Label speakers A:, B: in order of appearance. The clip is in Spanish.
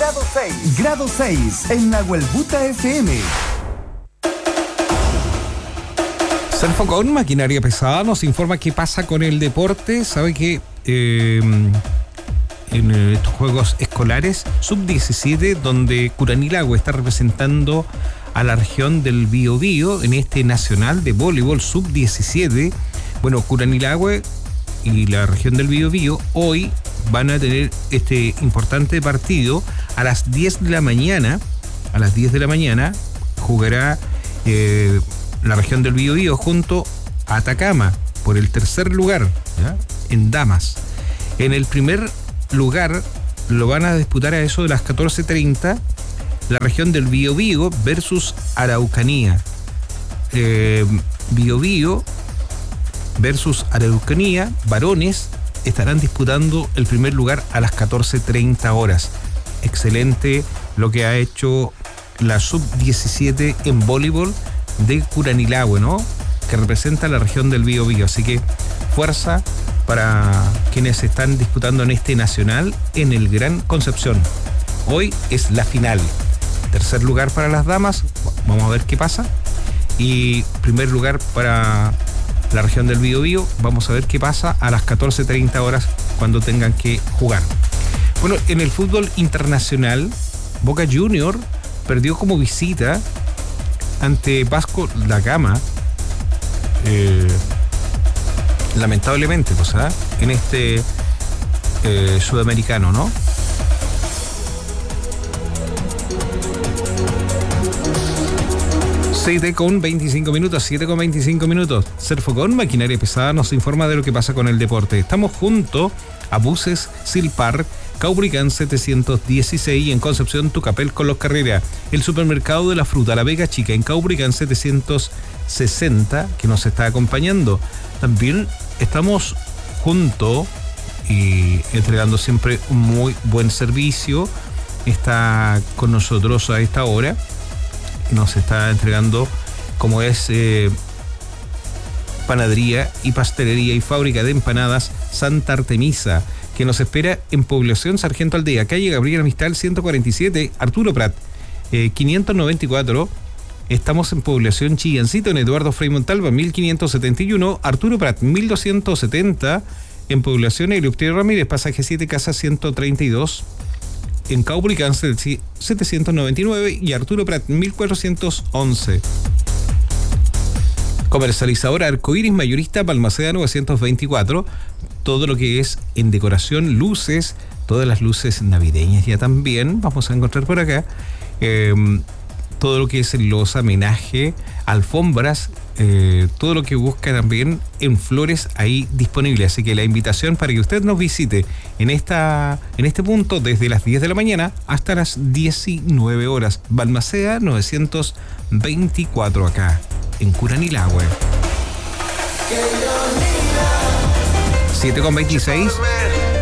A: Grado 6 en Nahuelbuta FM.
B: Serfocon, maquinaria pesada, nos informa qué pasa con el deporte. Sabe que en estos Juegos Escolares Sub-17, donde Curanilahue está representando a la región del Biobío en este Nacional de Voleibol Sub-17, bueno, Curanilahue y la región del Biobío hoy van a tener este importante partido a las 10 de la mañana. A las 10 de la mañana jugará la región del Biobío junto a Atacama por el tercer lugar, ¿ya?, en damas. En el primer lugar lo van a disputar a eso de las 14:30 la región del Biobío versus Araucanía. Biobío versus Araucanía, varones, estarán disputando el primer lugar a las 14:30 horas. Excelente lo que ha hecho la Sub-17 en voleibol de Curanilahue, ¿no?, que representa la región del Biobío. Así que fuerza para quienes están disputando en este nacional en el Gran Concepción. Hoy es la final. Tercer lugar para las damas, vamos a ver qué pasa. Y primer lugar para la región del Biobío, vamos a ver qué pasa a las 14:30 horas cuando tengan que jugar. Bueno, en el fútbol internacional, Boca Junior perdió como visita ante Vasco da Gama, lamentablemente, pues, en este sudamericano, ¿no? Siete con 25 minutos. Serfocon, maquinaria pesada, nos informa de lo que pasa con el deporte. Estamos junto a Buses Silpar, Caubricán 716 y en Concepción Tucapel con Los Carrera. El supermercado de la fruta La Vega Chica en Caubricán 760 que nos está acompañando. También estamos junto y entregando siempre un muy buen servicio. Está con nosotros a esta hora. Nos está entregando, como es panadería y pastelería y fábrica de empanadas Santa Artemisa, que nos espera en Población Sargento Aldea, calle Gabriela Mistral 147, Arturo Prat 594. Estamos en Población Chillancito, en Eduardo Frei Montalva 1571, Arturo Prat 1270, en Población Eleuterio Ramírez, pasaje 7, casa 132. En Caubricán 799 y Arturo Prat 1411. Comercializadora Arcoiris, mayorista Balmaceda 924. Todo lo que es en decoración, luces, todas las luces navideñas ya también vamos a encontrar por acá. Todo lo que es los homenaje, alfombras, todo lo que busca también en flores ahí disponible. Así que la invitación para que usted nos visite en este punto desde las 10 de la mañana hasta las 19 horas. Balmaceda 924 acá en Curanilahue. 7:26.